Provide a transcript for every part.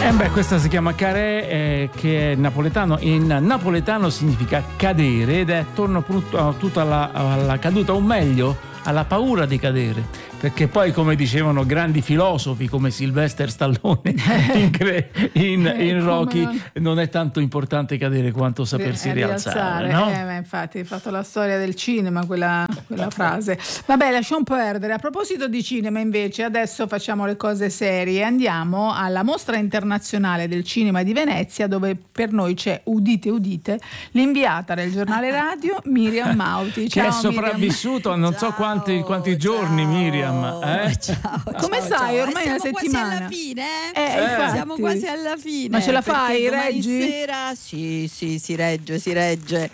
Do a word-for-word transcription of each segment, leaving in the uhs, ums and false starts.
Eh beh, questa si chiama Carè, eh, che è napoletano. In napoletano significa cadere ed è attorno a tutta la, alla caduta, o meglio, alla paura di cadere. Perché poi, come dicevano grandi filosofi come Sylvester Stallone in, in, in Rocky, non... non è tanto importante cadere quanto sapersi rialzare, no? Eh, infatti hai fatto la storia del cinema, quella, quella frase. Vabbè, lasciamo perdere. A proposito di cinema, invece, adesso facciamo le cose serie. Andiamo alla Mostra Internazionale del Cinema di Venezia, dove per noi c'è, udite udite, l'inviata del giornale radio Miriam Mauti. Ciao, che è sopravvissuto a non ciao, so quanti, quanti giorni, ciao. Miriam. Eh? Ciao, come ciao, stai? ciao. Ormai eh, una settimana. Siamo quasi alla fine, eh? Eh, eh. Siamo quasi alla fine. Ma ce la fai? Reggi? Sera, sì, sì, si regge, si regge.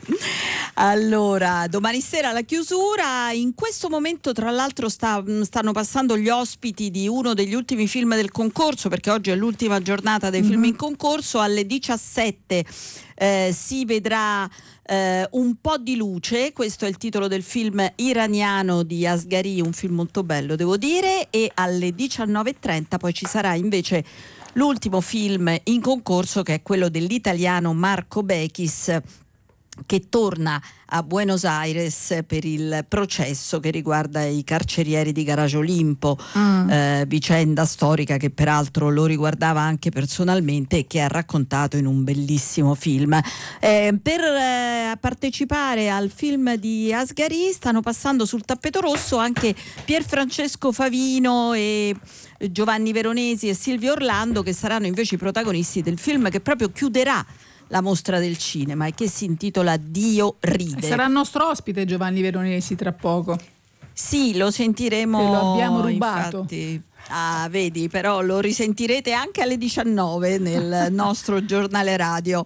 Allora, domani sera la chiusura. In questo momento, tra l'altro, sta, stanno passando gli ospiti di uno degli ultimi film del concorso, perché oggi è l'ultima giornata dei mm-hmm. film in concorso. Alle diciassette eh, si vedrà Uh, Un po' di luce, questo è il titolo del film iraniano di Asghari, un film molto bello devo dire, e alle diciannove e trenta poi ci sarà invece l'ultimo film in concorso, che è quello dell'italiano Marco Bechis, che torna a Buenos Aires per il processo che riguarda i carcerieri di Garage Olimpo, mm. eh, vicenda storica che peraltro lo riguardava anche personalmente e che ha raccontato in un bellissimo film. Eh, per eh, partecipare al film di Asghari stanno passando sul tappeto rosso anche Pierfrancesco Favino e Giovanni Veronesi e Silvio Orlando, che saranno invece i protagonisti del film che proprio chiuderà la mostra del cinema e che si intitola Dio ride. Sarà il nostro ospite Giovanni Veronesi tra poco. Sì, lo sentiremo. Che lo abbiamo rubato. Infatti. Ah, vedi, però lo risentirete anche alle diciannove nel nostro giornale radio.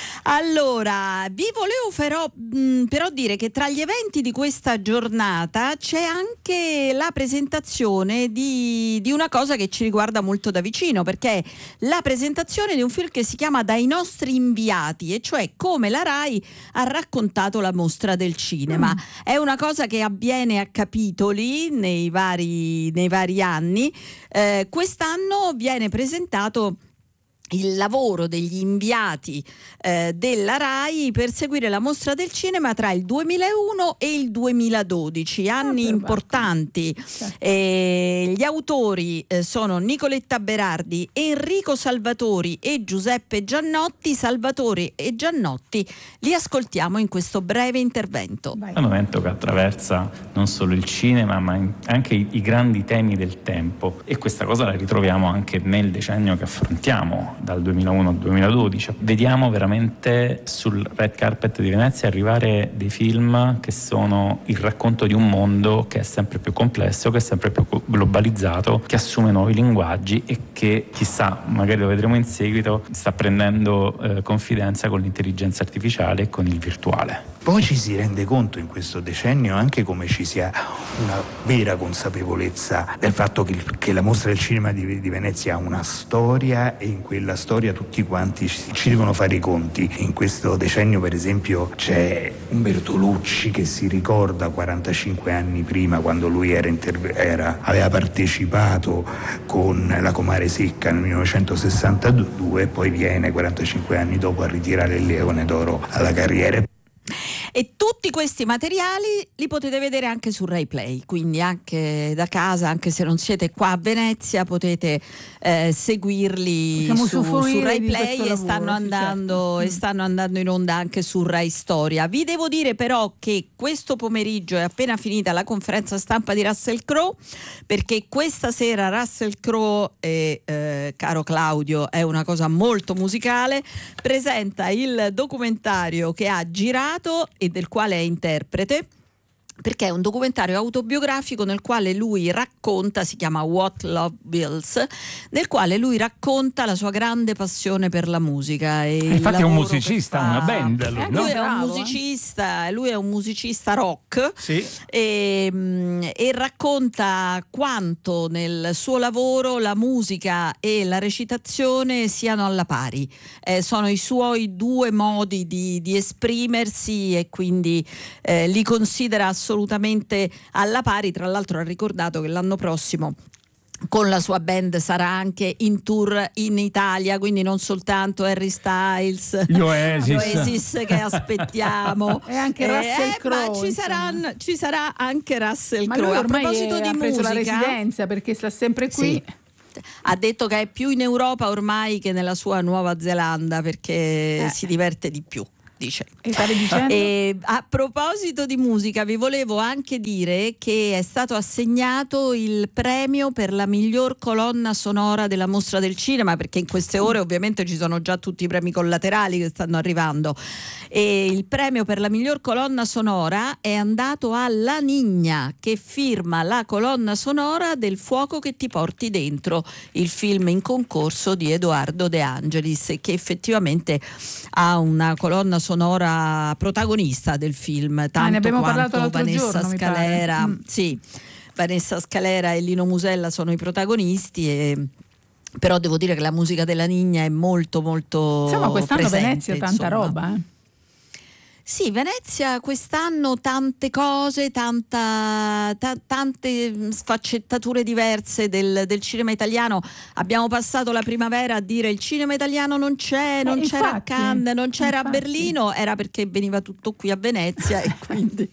Allora, vi volevo però, mh, però dire che tra gli eventi di questa giornata c'è anche la presentazione di, di una cosa che ci riguarda molto da vicino, perché è la presentazione di un film che si chiama Dai nostri inviati, e cioè come la RAI ha raccontato la mostra del cinema. Mm. È una cosa che avviene a capitoli nei vari, nei vari anni. Eh, quest'anno viene presentato il lavoro degli inviati eh, della RAI per seguire la mostra del cinema tra il duemilauno e il duemiladodici, anni oh, importanti. Eh, gli autori eh, sono Nicoletta Berardi, Enrico Salvatori e Giuseppe Giannotti. Salvatori e Giannotti li ascoltiamo in questo breve intervento. È un momento che attraversa non solo il cinema ma anche i, i grandi temi del tempo, e questa cosa la ritroviamo anche nel decennio che affrontiamo, dal duemilauno al duemiladodici. Vediamo veramente sul red carpet di Venezia arrivare dei film che sono il racconto di un mondo che è sempre più complesso, che è sempre più globalizzato, che assume nuovi linguaggi e che, chissà, magari lo vedremo in seguito, sta prendendo eh, confidenza con l'intelligenza artificiale e con il virtuale. Poi ci si rende conto in questo decennio anche come ci sia una vera consapevolezza del fatto che, che la mostra del cinema di, di Venezia ha una storia, e in quella storia tutti quanti ci, ci devono fare i conti. In questo decennio, per esempio, c'è Umberto Lucci che si ricorda quarantacinque anni prima, quando lui era, interve- era aveva partecipato con la Comare Secca nel millenovecentosessantadue, e poi viene quarantacinque anni dopo a ritirare il Leone d'Oro alla carriera. E tutti questi materiali li potete vedere anche su Rai Play, quindi anche da casa, anche se non siete qua a Venezia, potete eh, seguirli su, su Rai Play, e stanno andando certo. e stanno andando in onda anche su Rai Storia. Vi devo dire però che questo pomeriggio è appena finita la conferenza stampa di Russell Crowe, perché questa sera Russell Crowe, e eh, caro Claudio, è una cosa molto musicale, presenta il documentario che ha girato e del quale è interprete, perché è un documentario autobiografico nel quale lui racconta, si chiama What Love Builds, nel quale lui racconta la sua grande passione per la musica. E infatti è un musicista, una band. Lui, lui no? è Bravo, un musicista, lui è un musicista rock, sì. e, e racconta quanto nel suo lavoro la musica e la recitazione siano alla pari. Eh, sono i suoi due modi di, di esprimersi, e quindi eh, li considera assolutamente alla pari. Tra l'altro ha ricordato che l'anno prossimo con la sua band sarà anche in tour in Italia, quindi non soltanto Harry Styles, gli Oasis, Oasis che aspettiamo, e anche Russell eh, Crowe, ma ci, saranno, ci sarà anche Russell ma Crowe. lui A ormai proposito è, di ha preso musica, la residenza perché sta sempre qui. Sì. Ha detto che è più in Europa ormai che nella sua Nuova Zelanda perché eh. si diverte di più, dice. E stavi dicendo? E a proposito di musica, vi volevo anche dire che è stato assegnato il premio per la miglior colonna sonora della Mostra del Cinema, perché in queste ore ovviamente ci sono già tutti i premi collaterali che stanno arrivando, e il premio per la miglior colonna sonora è andato a La Niña, che firma la colonna sonora del Fuoco che ti porti dentro, il film in concorso di Edoardo De Angelis, che effettivamente ha una colonna sonora sonora protagonista del film, tanto ah, ne abbiamo quanto parlato l'altro Vanessa giorno, Scalera, mm. sì, Vanessa Scalera e Lino Musella sono i protagonisti, e però devo dire che la musica della Niña è molto molto insomma quest'anno presente, Venezia tanta insomma. roba, eh. Sì, Venezia quest'anno tante cose, tanta, ta, tante sfaccettature diverse del, del cinema italiano. Abbiamo passato la primavera a dire il cinema italiano non c'è, non eh, c'era infatti, a Cannes, non c'era infatti. a Berlino, era perché veniva tutto qui a Venezia e quindi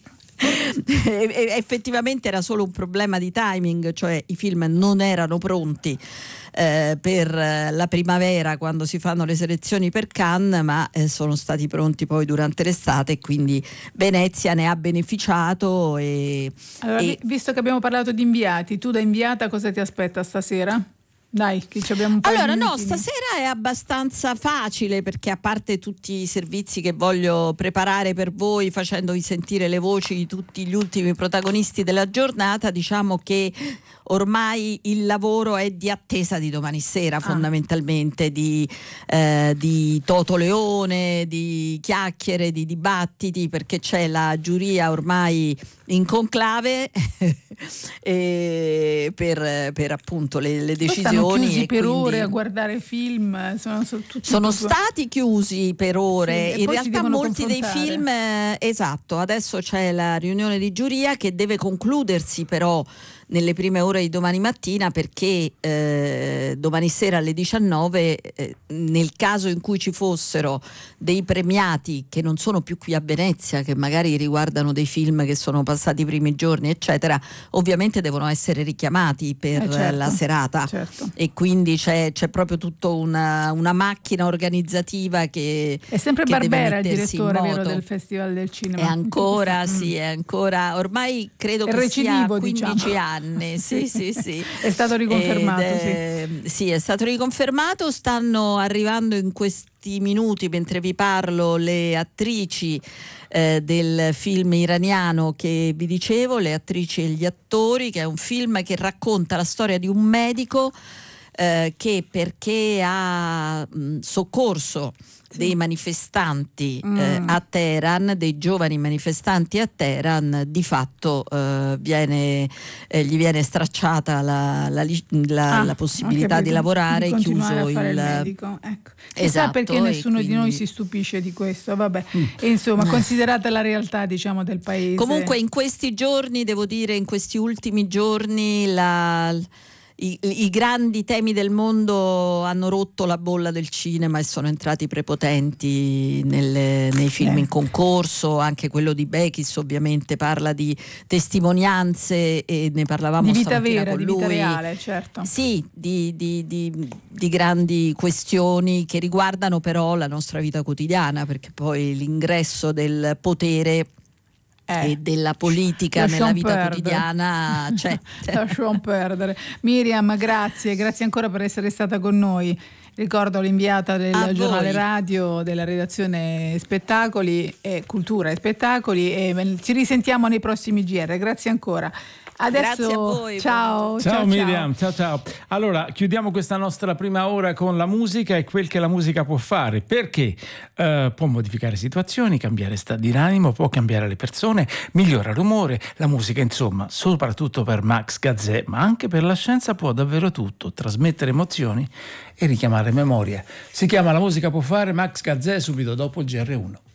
e, effettivamente era solo un problema di timing, cioè i film non erano pronti Eh, per la primavera quando si fanno le selezioni per Cannes, ma eh, sono stati pronti poi durante l'estate e quindi Venezia ne ha beneficiato. E, allora, e... visto che abbiamo parlato di inviati, tu da inviata cosa ti aspetta stasera? Dai, che ci abbiamo un po' Allora di no, minutini. stasera è abbastanza facile, perché a parte tutti i servizi che voglio preparare per voi facendovi sentire le voci di tutti gli ultimi protagonisti della giornata, diciamo che ormai il lavoro è di attesa di domani sera, ah. fondamentalmente di, eh, di Toto Leone, di chiacchiere, di dibattiti, perché c'è la giuria ormai in conclave e per, per appunto le, le decisioni. Stanno chiusi e per quindi... ore a guardare film, sono, sono, tutti sono proprio... stati chiusi per ore, sì, in realtà molti dei film, eh, esatto, adesso c'è la riunione di giuria che deve concludersi però nelle prime ore di domani mattina, perché eh, domani sera alle diciannove, eh, nel caso in cui ci fossero dei premiati che non sono più qui a Venezia, che magari riguardano dei film che sono passati i primi giorni eccetera, ovviamente devono essere richiamati per eh certo, la serata, certo. E quindi c'è, c'è proprio tutta una, una macchina organizzativa che è sempre che Barbera il deve direttore, vero, moto. del Festival del Cinema. È ancora, mm. sì, è ancora, ormai credo è che recidivo, sia quindici diciamo. anni, sì, sì, sì. È stato riconfermato, è, sì. Sì, è stato riconfermato. Stanno arrivando in questi minuti, mentre vi parlo, le attrici eh, del film iraniano che vi dicevo, le attrici e gli attori, che è un film che racconta la storia di un medico eh, che, perché ha mh, soccorso sì. dei manifestanti mm. eh, a Teheran, dei giovani manifestanti a Teheran, di fatto eh, viene, eh, gli viene stracciata la, la, la, ah, la possibilità di lavorare, di chiuso a fare il, il medico. Ecco. Chissà esatto, perché nessuno quindi... di noi si stupisce di questo, vabbè. Mm. E insomma, considerata la realtà, diciamo, del paese. Comunque in questi giorni, devo dire, in questi ultimi giorni la I, i grandi temi del mondo hanno rotto la bolla del cinema e sono entrati prepotenti nelle, nei film eh. in concorso. Anche quello di Bekis ovviamente parla di testimonianze, e ne parlavamo di vita stamattina vera, con di lui. vita reale, certo. Sì, di, di, di, di grandi questioni che riguardano però la nostra vita quotidiana, perché poi l'ingresso del potere Eh, e della politica nella vita perdere. quotidiana c'è. Lasciamo perdere. Miriam, grazie, grazie ancora per essere stata con noi. Ricordo l'inviata del A giornale voi. radio della redazione Spettacoli e Cultura e Spettacoli, e ci risentiamo nei prossimi G R. Grazie ancora. Adesso, grazie a voi. Ciao, ciao, ciao Miriam, ciao. ciao ciao. Allora, chiudiamo questa nostra prima ora con la musica e quel che la musica può fare, perché uh, può modificare situazioni, cambiare stati d'animo, può cambiare le persone, migliora l'umore, la musica, insomma, soprattutto per Max Gazzè, ma anche per la scienza può davvero tutto, trasmettere emozioni e richiamare memoria. Si chiama La musica può fare, Max Gazzè, subito dopo il G R uno.